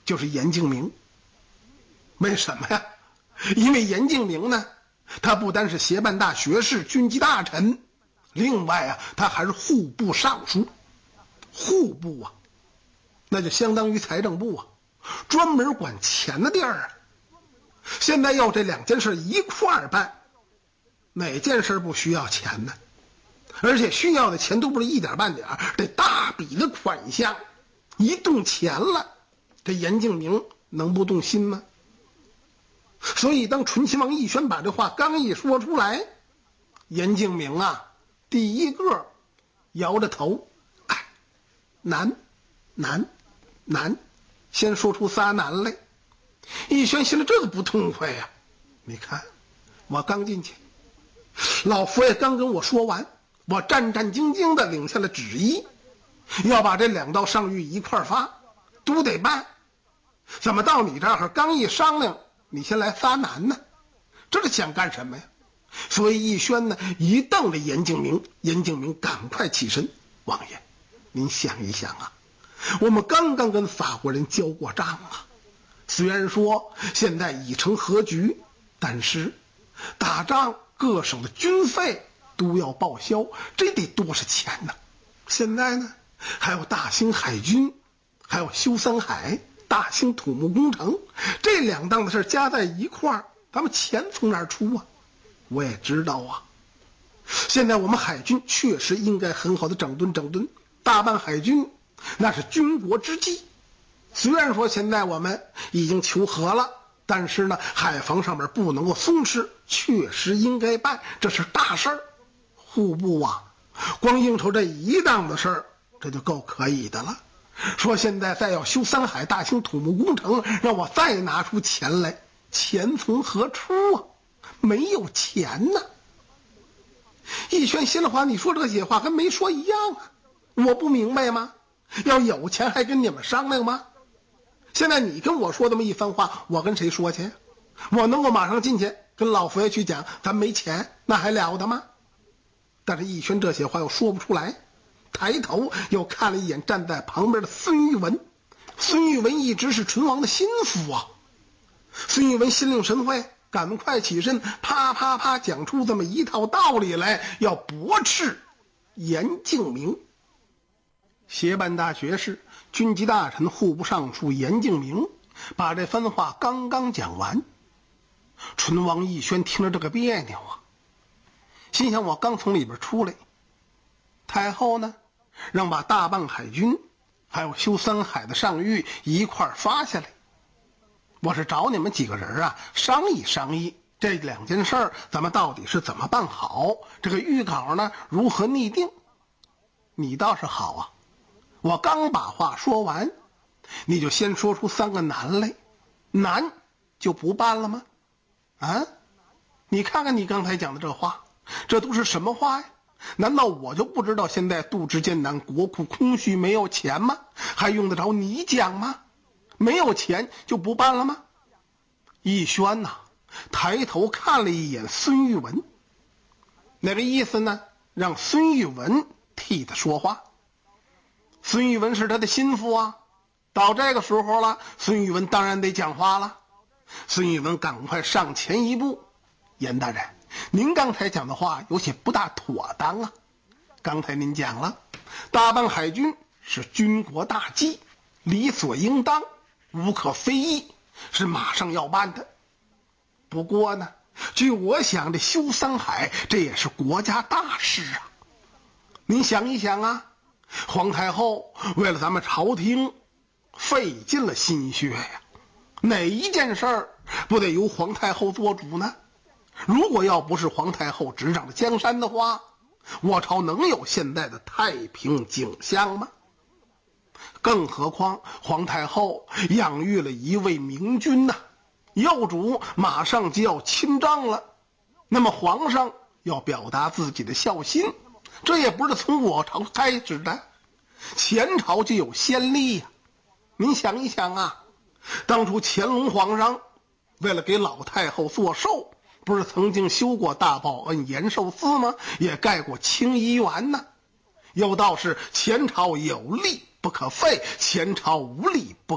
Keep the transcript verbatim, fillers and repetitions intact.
就是严敬明。为什么呀？因为严敬明呢，他不单是协办大学士、军机大臣，另外啊，他还是户部尚书。户部啊，那就相当于财政部啊，专门管钱的地儿啊。现在要这两件事一块儿办，哪件事不需要钱呢？而且需要的钱都不是一点半点，得大笔的款项。一动钱了，这严敬明能不动心吗？所以当醇亲王奕轩把这话刚一说出来，严敬明啊，第一个摇着头，哎，难难难，先说出仨难来。奕轩心里这个不痛快呀、啊！你看，我刚进去，老佛爷刚跟我说完，我战战兢兢地领下了旨意，要把这两道上谕一块发，都得办。怎么到你这儿刚一商量，你先来仨难呢？这是想干什么呀？所以奕轩呢，一瞪着严敬明，严敬明赶快起身：“王爷，您想一想啊，我们刚刚跟法国人交过账啊。虽然说现在已成和局，但是打仗各省的军费都要报销，这得多少钱呢？现在呢，还有大兴海军，还有修三海、大兴土木工程，这两档子事加在一块儿，咱们钱从哪儿出啊？我也知道啊，现在我们海军确实应该很好的整顿整顿，大办海军，那是军国之计。虽然说现在我们已经求和了，但是呢，海防上面不能够松弛，确实应该办，这是大事儿。户部啊，光应酬这一档子事儿，这就够可以的了。说现在再要修三海、大兴土木工程，让我再拿出钱来，钱从何出啊？没有钱呢。奕轩心里话，你说这些话跟没说一样啊，我不明白吗？要有钱还跟你们商量吗？现在你跟我说这么一番话，我跟谁说去？我能够马上进去跟老佛爷去讲咱没钱，那还了得吗？但是奕轩这些话又说不出来，抬头又看了一眼站在旁边的孙玉文。孙玉文一直是醇王的心腹啊。孙玉文心领神会，赶快起身，啪啪啪讲出这么一套道理来，要驳斥严敬明。协办大学士、军机大臣、户部尚书严敬明把这番话刚刚讲完，醇王奕轩听着这个别扭啊，心想我刚从里边出来，太后呢让把大办海军还有修三海的上谕一块发下来，我是找你们几个人啊商议商议这两件事儿咱们到底是怎么办好，这个预稿呢如何拟定。你倒是好啊，我刚把话说完，你就先说出三个难来，难就不办了吗？啊，你看看你刚才讲的这话，这都是什么话呀？难道我就不知道现在度之艰难，国库空虚，没有钱吗？还用得着你讲吗？没有钱就不办了吗？奕轩呐、啊，抬头看了一眼孙玉文，那个意思呢？让孙玉文替他说话。孙玉文是他的心腹啊，到这个时候了，孙玉文当然得讲话了。孙玉文赶快上前一步：“严大人，您刚才讲的话有些不大妥当啊。刚才您讲了，大办海军是军国大计，理所应当，无可非议，是马上要办的。不过呢，据我想，这修三海这也是国家大事啊。您想一想啊，皇太后为了咱们朝廷费尽了心血呀，哪一件事儿不得由皇太后做主呢？如果要不是皇太后执掌江山的话，我朝能有现在的太平景象吗？更何况皇太后养育了一位明君呐、啊，幼主马上就要亲政了，那么皇上要表达自己的孝心，这也不是从我朝开始的，前朝就有先例呀、啊。您想一想啊，当初乾隆皇上为了给老太后做寿，不是曾经修过大报恩延寿寺吗？也盖过清漪园呢。有道是前朝有力不可废，前朝无力不